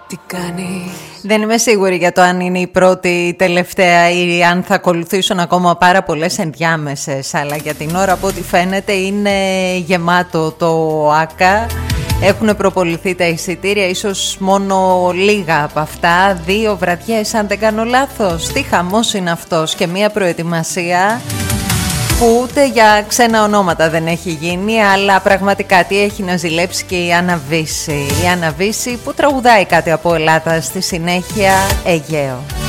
Τι κάνεις? Δεν είμαι σίγουρη για το αν είναι η πρώτη ή τελευταία ή αν θα ακολουθήσουν ακόμα πάρα πολλές ενδιάμεσες, αλλά για την ώρα από ό,τι φαίνεται είναι γεμάτο το ΆΚΑ. Έχουν προποληθεί τα εισιτήρια, ίσως μόνο λίγα από αυτά, 2 βραδιές αν δεν κάνω λάθος. Τι χαμός είναι αυτός, και μια προετοιμασία που ούτε για ξένα ονόματα δεν έχει γίνει, αλλά πραγματικά τι έχει να ζηλέψει και η Άννα Βύση. Η Άννα Βύση που τραγουδάει κάτι από Ελλάδα στη συνέχεια, Αιγαίο.